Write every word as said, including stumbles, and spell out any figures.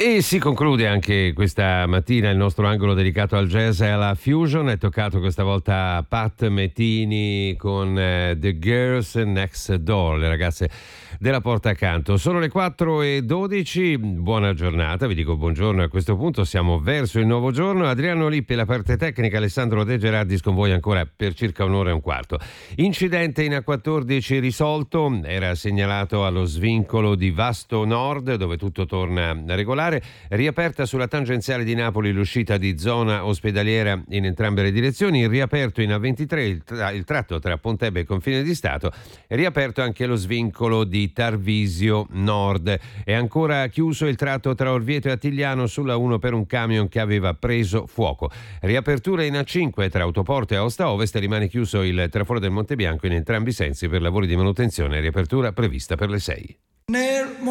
E si conclude anche questa mattina il nostro angolo dedicato al jazz e alla fusion. È toccato questa volta a Pat Metini con eh, The Girls Next Door, le ragazze della porta accanto. Sono le quattro e dodici, buona giornata, vi dico buongiorno a questo punto, siamo verso il nuovo giorno. Adriano Lippi, la parte tecnica, Alessandro De Gerardis con voi ancora per circa un'ora e un quarto. Incidente in A quattordici risolto, era segnalato allo svincolo di Vasto Nord dove tutto torna regolare, riaperta sulla tangenziale di Napoli l'uscita di zona ospedaliera in entrambe le direzioni, riaperto in A ventitré il, tra- il tratto tra Pontebbe e Confine di Stato, riaperto anche lo svincolo di Tarvisio Nord. È ancora chiuso il tratto tra Orvieto e Attigliano sulla uno per un camion che aveva preso fuoco. Riapertura in A cinque tra Autoporto e Aosta Ovest, rimane chiuso il traforo del Monte Bianco in entrambi i sensi per lavori di manutenzione, riapertura prevista per le sei.